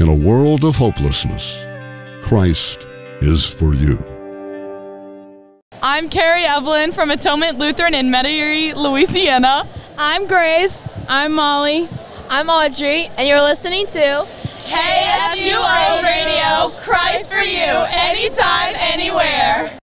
In a world of hopelessness, Christ is for you. I'm Carrie Evelyn from Atonement Lutheran in Metairie, Louisiana. I'm Grace. I'm Molly. I'm Audrey, and you're listening to KFUO Radio, Christ for you, anytime, anywhere.